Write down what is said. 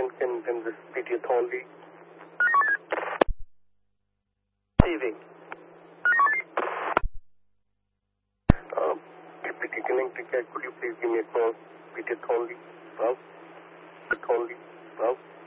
can this PTA Thornley? Receiving. PTA connected, could you please give me a call? PTA Thornley, Thornley.